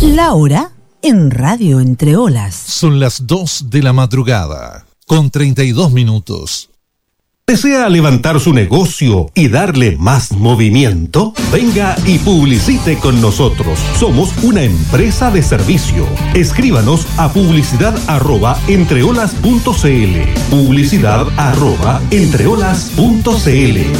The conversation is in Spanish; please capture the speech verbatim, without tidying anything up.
La hora en Radio Entre Olas. Son las dos de la madrugada, con treinta y dos minutos. ¿Desea levantar su negocio y darle más movimiento? Venga y publicite con nosotros. Somos una empresa de servicio. Escríbanos a publicidad arroba entreolas punto cl. Publicidad arroba entreolas punto cl.